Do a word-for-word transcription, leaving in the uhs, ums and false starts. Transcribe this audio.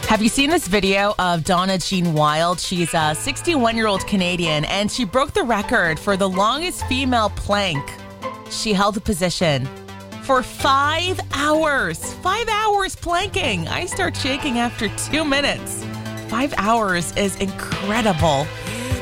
Have you seen this video of Donna Jean Wild? She's a sixty-one-year-old Canadian, and she broke the record for the longest female plank. She held the position for five hours. Five hours planking. I start shaking after two minutes. Five hours is incredible.